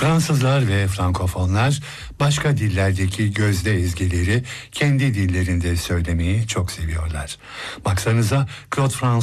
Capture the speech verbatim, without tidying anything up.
Fransızlar ve Frankofonlar başka dillerdeki gözde ezgileri kendi dillerinde söylemeyi çok seviyorlar. Baksanıza Claude François